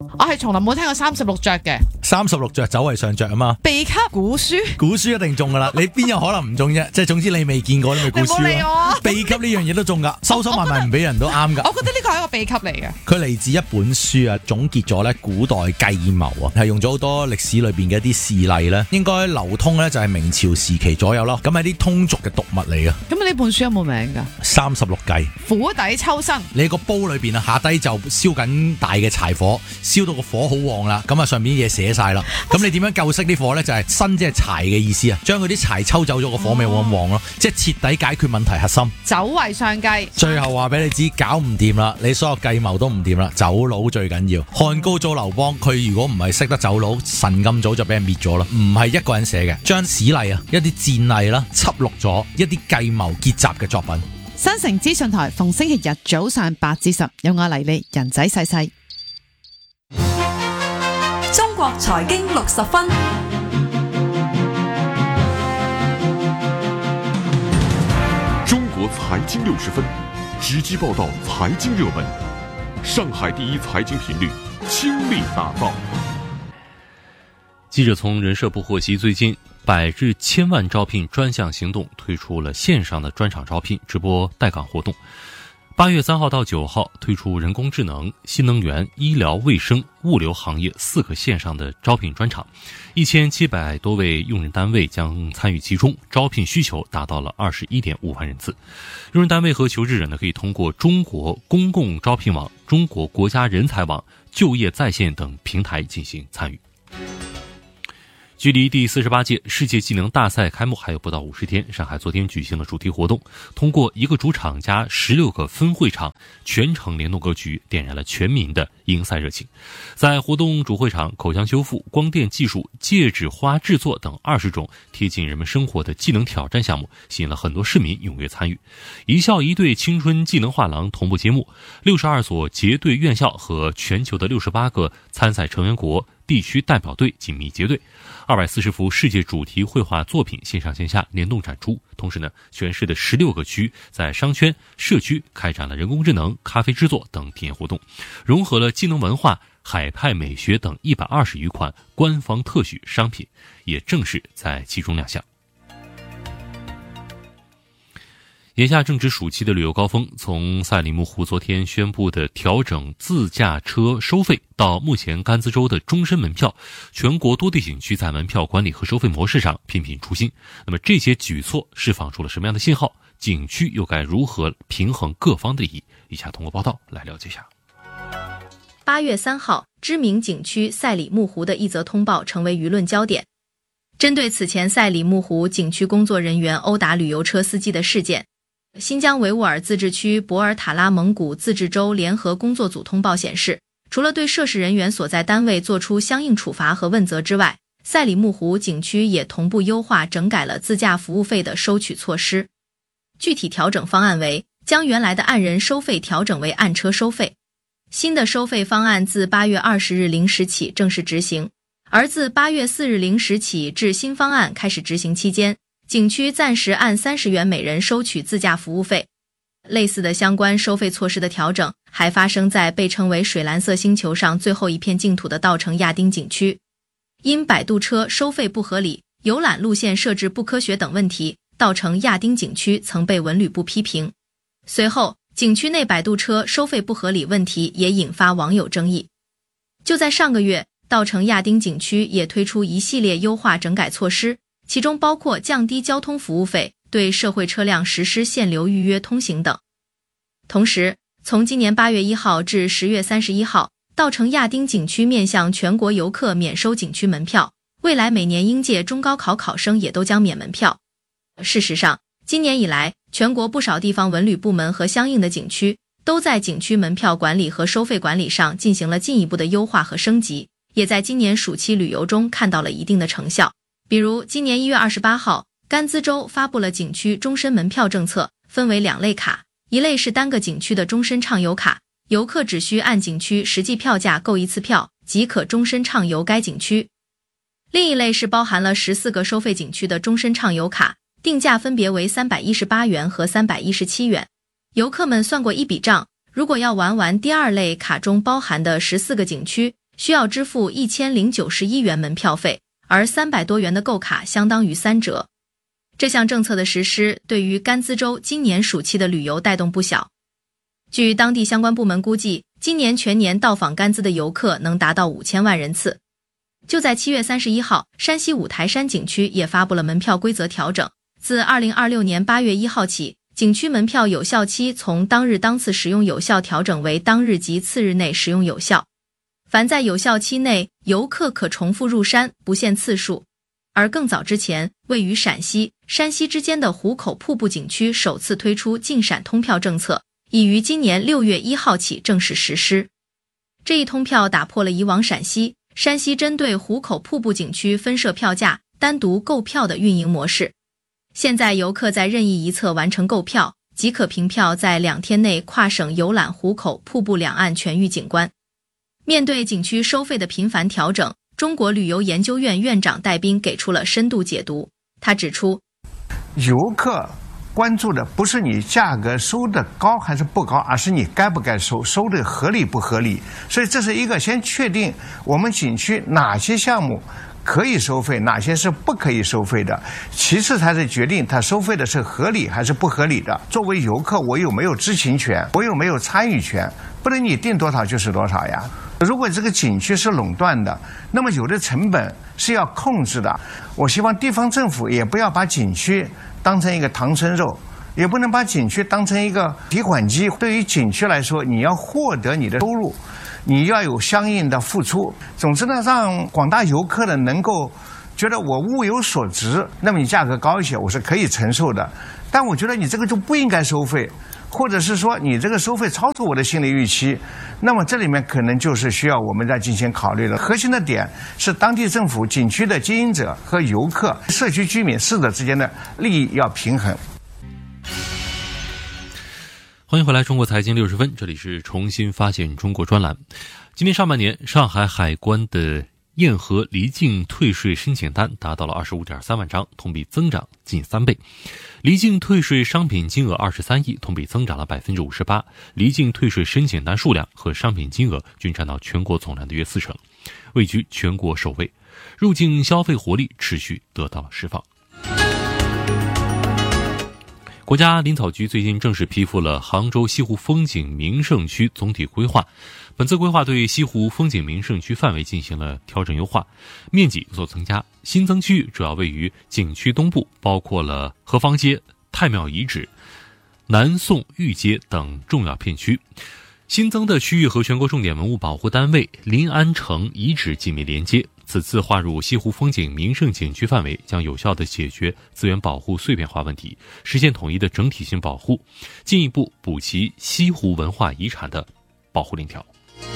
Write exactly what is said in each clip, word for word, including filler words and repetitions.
我係從來冇聽過三十六着嘅。 三十六着走為上着啊嘛。 秘笈古書， 古書一定中噶啦，你邊有可能唔中啫？即係總之你未見過，你咪古書咯。 你冇理我啊。 秘笈呢樣嘢都中噶，收收埋埋唔俾人都啱噶。 我覺得呢個係一個秘笈嚟嘅。 佢嚟自一本書啊，總結咗咧古代計謀啊，係用咗好多歷史裏邊嘅一啲事例咧，應該流通咧就係明朝時期左右咯。咁係啲通俗嘅讀物嚟嘅。 咁呢本書有冇名噶？ 三十六計， 釜底抽薪。 你個煲裏邊啊，下低就燒緊大嘅柴火，燒到個火好旺啦，咁啊上面啲嘢寫晒啦。咁你點樣救熄啲火咧？就係薪即係柴嘅意思啊，將嗰啲柴抽走咗，個火咪冇咁旺咯，即係徹底解決問題核心。 走為上計。 最後話俾你知，搞唔掂啦，你所有計謀都唔掂啦，走佬最緊要。漢高祖劉邦，佢如果唔係識得走佬，神咁早就俾人滅咗啦。唔係一個人寫嘅，將史例啊，一啲戰例啦，輯錄咗一啲計謀結集嘅作品。 新城資訊台逢星期日早上八至十，有我黎利人仔細細。 中國財經六十分。 中國財經六十分，直擊報道財經熱門。上海第一財經頻率傾力打造。 記者從人社部獲悉，最近百日千萬招聘專項行動推出了線上的專場招聘直播帶崗活動。八月三號到九號推出人工智能、新能源、醫療衛生、物流行業四個線上的招聘專場，一千七百多位用人單位將參與其中，招聘需求達到了二十一點五萬人次。用人單位和求職者呢，可以通過中國公共招聘網、中國國家人才網、就業在線等平台進行參與。距離第四十八屆世界技能大賽開幕還有不到五十天，上海昨天舉行了主題活動，通過一個主場加十六個分會場，全程聯動格局，點燃了全民的贏賽熱情。在活動主會場，口腔修復、光電技術、戒指花製作等二十種貼近人們生活的技能挑戰項目，吸引了很多市民踴躍參與。一校一隊青春技能畫廊同步揭幕，六十二所結對院校和全球的六十八個參賽成員國地區代表隊緊密結對，二百四十幅世界主題繪畫作品線上線下聯動展出。同時呢，全市的十六個區在商圈、社區開展了人工智能、咖啡製作等體驗活動，融合了技能文化、海派美學等一百二十餘款官方特許商品，也正式在其中亮相。眼下正值暑期的旅遊高峰，從賽里木湖昨天宣布的調整自駕車收費到目前甘孜州的終身門票，全國多地景區在門票管理和收費模式上頻頻出新。那麼這些舉措釋放出了什麼樣的信號？景區又該如何平衡各方的利益？以下通過報道來了解一下。 八月三號，知名景區賽里木湖的一則通報成為輿論焦點。針對此前賽里木湖景區工作人員毆打旅遊車司機的事件，新疆維吾爾自治區博爾塔拉蒙古自治州聯合工作組通報顯示，除了對涉事人員所在單位作出相應處罰和問責之外，賽里木湖景區也同步優化整改了自駕服務費的收取措施。具體調整方案為，將原來的按人收費調整為按車收費。新的收費方案自八月二十日零時起正式執行，而自八月四日零時起至新方案開始執行期間，景區暫時按三十元每人收取自駕服務費。類似的相關收費措施的調整還發生在被稱為水藍色星球上最後一片淨土的稻城亞丁景區。因擺渡車收費不合理、遊覽路線設置不科學等問題，稻城亞丁景區曾被文旅部批評。隨後，景區內擺渡車收費不合理問題也引發網友爭議。就在上個月，稻城亞丁景區也推出一系列優化整改措施，其中包括降低交通服務費、對社會車輛實施限流預約通行等。同時，從今年八月一號至十月三十一號，稻城亞丁景區面向全國遊客免收景區門票，未來每年應屆中高考考生也都將免門票。事實上，今年以來，全國不少地方文旅部門和相應的景區都在景區門票管理和收費管理上進行了進一步的優化和升級，也在今年暑期旅遊中看到了一定的成效。比如今年一月二十八號，甘孜州發布了景區終身門票政策，分為兩類卡，一類是單個景區的終身暢遊卡，遊客只需按景區實際票價購一次票，即可終身暢遊該景區。另一類是包含了十四個收費景區的終身暢遊卡，定價分別為三百一十八元和三百一十七元。遊客們算過一筆賬，如果要玩完第二類卡中包含的十四個景區， 需要支付一千零九十一元门票费，而三百多元的购卡相当于三折。这项政策的实施对于甘孜州今年暑期的旅游带动不小。据当地相关部门估计，今年全年到访甘孜的游客能达到五千万人次。就在七月三十一号，山西五台山景区也发布了门票规则调整，自二零二六年八月一号起，景区门票有效期从当日当次使用有效调整为当日及次日内使用有效。凡在有效期内，游客可重复入山，不限次数。而更早之前，位于陕西、山西之间的壶口瀑布景区首次推出进陕通票政策，已于今年六月一号起正式实施。这一通票打破了以往陕西、山西针对壶口瀑布景区分设票价、单独购票的运营模式。现在游客在任意一侧完成购票，即可凭票在两天内跨省游览壶口瀑布两岸全域景观。面对景区收费的频繁调整，中国旅游研究院院长戴斌给出了深度解读。他指出， 游客关注的不是你价格收的高还是不高，而是你该不该收，收的合理不合理。所以这是一个先确定我们景区哪些项目可以收费，哪些是不可以收费的，其次才是决定它收费的是合理还是不合理的。作为游客，我有没有知情权，我有没有参与权，不能你定多少就是多少呀。如果这个景区是垄断的，那么有的成本是要控制的。我希望地方政府也不要把景区当成一个唐僧肉，也不能把景区当成一个提款机。对于景区来说，你要获得你的收入，你要有相应的付出。总之呢，让广大游客呢能够觉得我物有所值，那么你价格高一些我是可以承受的。但我觉得你这个就不应该收费，或者是说你这个收费超出我的心理预期，那么这里面可能就是需要我们再进行考虑的。核心的点是当地政府、景区的经营者和游客、社区居民四者之间的利益要平衡。 欢迎回来，中国财经六十分，这里是重新发现中国专栏。今年上半年，上海海关的验核离境退税申请单达到了 二十五点三万张，同比增长近三倍。离境退税商品金额二十三亿，同比增长了 百分之五十八。离境退税申请单数量和商品金额均占到全国总量的约四成，位居全国首位。入境消费活力持续得到了释放。国家林草局最近正式批复了杭州西湖风景名胜区总体规划。本次规划对西湖风景名胜区范围进行了调整优化，面积有所增加。新增区域主要位于景区东部，包括了河坊街、太庙遗址、南宋御街等重要片区。新增的区域和全国重点文物保护单位临安城遗址紧密连接。此次划入西湖风景名胜景区范围，将有效地解决资源保护碎片化问题，实现统一的整体性保护，进一步补齐西湖文化遗产的保护链条。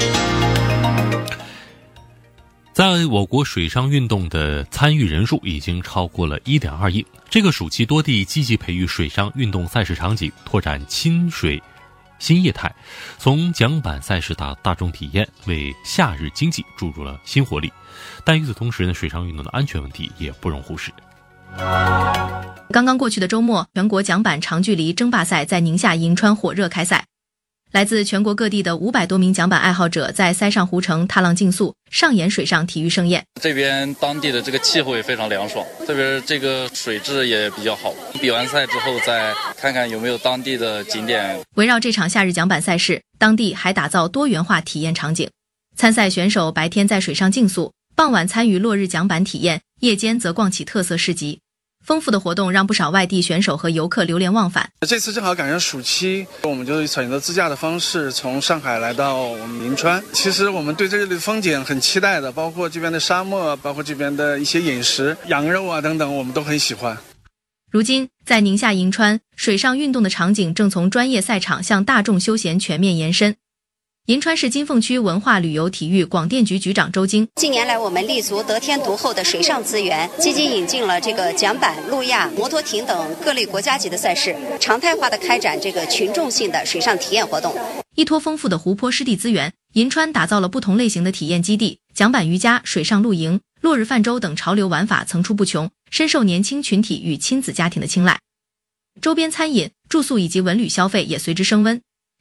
在我国水上运动的参与人数已经超过了 一点二亿。这个暑期，多地积极培育水上运动赛事场景，拓展亲水新业态，从桨板赛事到大众体验，为夏日经济注入了新活力。但与此同时呢，水上运动的安全问题也不容忽视。 刚刚过去的周末，全国桨板长距离争霸赛在宁夏银川火热开赛。来自全国各地的五百多名桨板爱好者在塞上湖城踏浪竞速，上演水上体育盛宴。 这边当地的这个气候也非常凉爽，这边这个水质也比较好。比完赛之后再看看有没有当地的景点。 围绕这场夏日桨板赛事，当地还打造多元化体验场景。参赛选手白天在水上竞速，傍晚参与落日桨板体验，夜间则逛起特色市集。丰富的活动让不少外地选手和游客流连忘返。 这次正好赶上暑期，我们就选择自驾的方式从上海来到我们银川。其实我们对这里的风景很期待的，包括这边的沙漠，包括这边的一些饮食、羊肉啊等等，我们都很喜欢。 如今，在宁夏银川，水上运动的场景正从专业赛场向大众休闲全面延伸。银川市金凤区文化旅游体育广电局局长周晶： 近年来，我们立足得天独厚的水上资源，积极引进了这个桨板、路亚、摩托艇等各类国家级的赛事，常态化的开展这个群众性的水上体验活动。 依托丰富的湖泊湿地资源，银川打造了不同类型的体验基地，桨板瑜伽、水上露营、落日泛舟等潮流玩法层出不穷，深受年轻群体与亲子家庭的青睐。周边餐饮、住宿以及文旅消费也随之升温。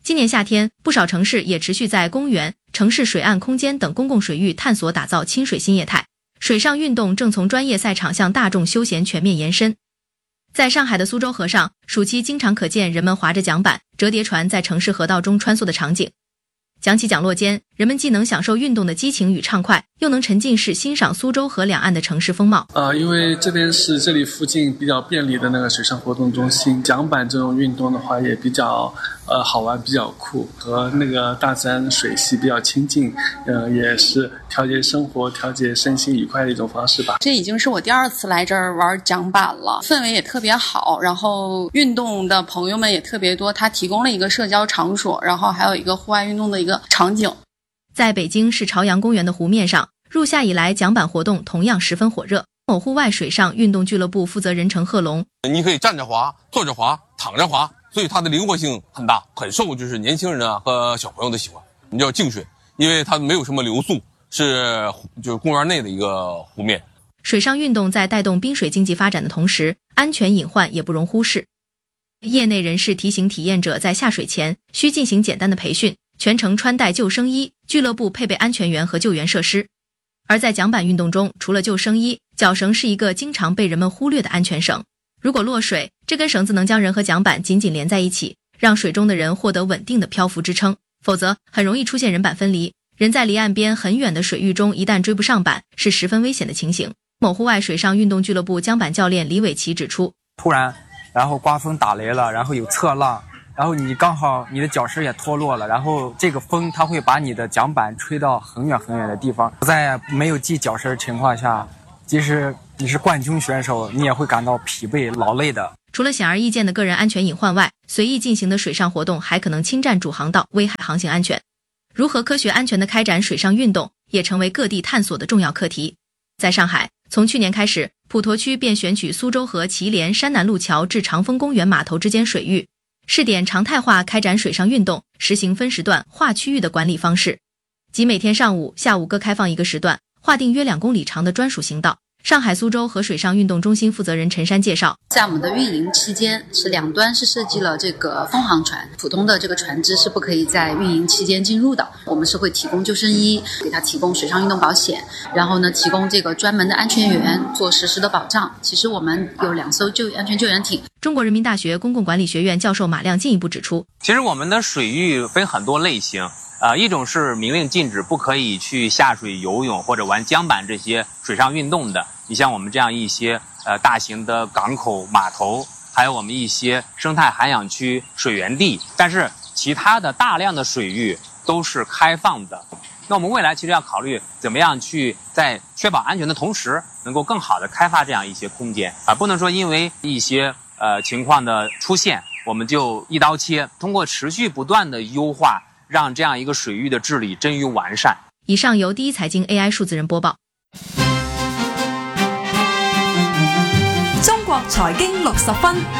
今年夏天，不少城市也持续在公园、城市水岸空间等公共水域探索打造亲水新业态。水上运动正从专业赛场向大众休闲全面延伸。在上海的苏州河上，暑期经常可见人们划着桨板、折叠船在城市河道中穿梭的场景。讲起讲落间，人们既能享受运动的激情与畅快，又能沉浸式欣赏苏州河两岸的城市风貌。 呃，因为这边是这里附近比较便利的那个水上活动中心，桨板这种运动的话也比较呃好玩，比较酷，和那个大自然水系比较亲近，呃，也是调节生活、调节身心愉快的一种方式吧。 这已经是我第二次来这儿玩桨板了，氛围也特别好，然后运动的朋友们也特别多，它提供了一个社交场所，然后还有一个户外运动的一个场景。 在北京市朝阳公园的湖面上，入夏以来桨板活动同样十分火热。某户外水上运动俱乐部负责人陈鹤龙， 你可以站着滑、坐着滑、躺着滑，所以它的灵活性很大，很受就是年轻人啊和小朋友的喜欢。你叫静水，因为它没有什么流速，是就是公园内的一个湖面。 水上运动在带动滨水经济发展的同时，安全隐患也不容忽视。业内人士提醒体验者在下水前需进行简单的培训，全程穿戴救生衣，俱乐部配备安全员和救援设施。而在桨板运动中，除了救生衣，绞绳是一个经常被人们忽略的安全绳。如果落水，这根绳子能将人和桨板紧紧连在一起，让水中的人获得稳定的漂浮支撑，否则很容易出现人板分离。人在离岸边很远的水域中一旦追不上板，是十分危险的情形。某户外水上运动俱乐部桨板教练李伟奇指出， 突然然后刮风打雷了，然后有侧浪，然后你刚好你的脚绳也脱落了，然后这个风它会把你的桨板吹到很远很远的地方。在没有系脚绳的情况下，即使你是冠军选手，你也会感到疲惫劳累的。 除了显而易见的个人安全隐患外，随意进行的水上活动还可能侵占主航道，危害航行安全。如何科学安全地开展水上运动，也成为各地探索的重要课题。在上海，从去年开始，普陀区便选取苏州河祁连山南路桥至长风公园码头之间水域，试点常态化开展水上运动，实行分时段划区域的管理方式，即每天上午、下午各开放一个时段，划定约两公里长的专属行道。上海苏州河水上运动中心负责人陈山介绍， 在我们的运营期间，是两端是设计了这个风航船，普通的这个船只是不可以在运营期间进入的。我们是会提供救生衣，给它提供水上运动保险，然后呢提供这个专门的安全员做实时的保障。其实我们有两艘救安全救援艇。 中国人民大学公共管理学院教授马亮进一步指出， 其实我们的水域分很多类型。呃，一种是明令禁止不可以去下水游泳或者玩桨板这些水上运动的，你像我们这样一些呃大型的港口码头，还有我们一些生态涵养区水源地，但是其他的大量的水域都是开放的。那我们未来其实要考虑怎么样去在确保安全的同时，能够更好的开发这样一些空间啊，不能说因为一些呃情况的出现，我们就一刀切，通过持续不断的优化，让这样一个水域的治理臻于完善。 以上由第一财经 A I 数字人播报。 中国财经六十分。